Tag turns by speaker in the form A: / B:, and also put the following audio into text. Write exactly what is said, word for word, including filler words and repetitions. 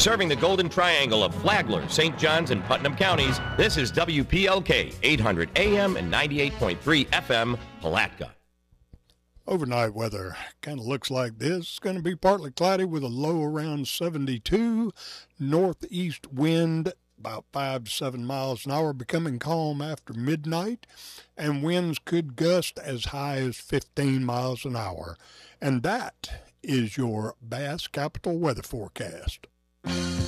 A: Serving the Golden Triangle of Flagler, Saint Johns, and Putnam counties, this is W P L K, eight hundred A M and ninety-eight point three F M, Palatka.
B: Overnight weather kind of looks like this. It's going to be partly cloudy with a low around seventy-two. Northeast wind about five to seven miles an hour, becoming calm after midnight. And winds could gust as high as fifteen miles an hour. And that is your Bass Capital weather forecast.